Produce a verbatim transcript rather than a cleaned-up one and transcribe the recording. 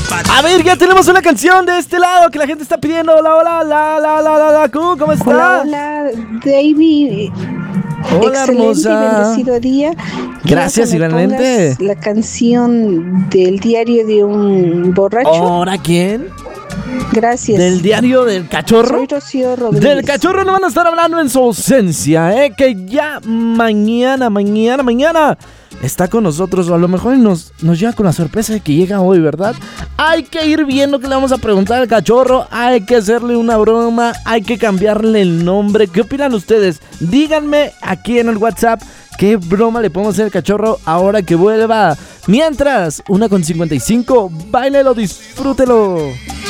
A ver, ya tenemos una canción de este lado que la gente está pidiendo. Hola, hola, la, la, la, la, la, Q, ¿cómo está? Hola, hola, David. Hola, excelente hermosa. Y bendecido día. Gracias, igualmente. La canción del diario de un borracho. ¿Ahora quién? Gracias. ¿Del diario del cachorro? Soy Rocío Rodríguez. Del cachorro no van a estar hablando en su ausencia, ¿eh? Que ya mañana, mañana, mañana está con nosotros. O a lo mejor nos, nos llega con la sorpresa de que llega hoy, ¿verdad? Hay que ir viendo qué le vamos a preguntar al cachorro. Hay que hacerle una broma. Hay que cambiarle el nombre. ¿Qué opinan ustedes? Díganme aquí en el WhatsApp qué broma le podemos hacer al cachorro ahora que vuelva. Mientras, una con cincuenta y cinco, báilelo, disfrútelo.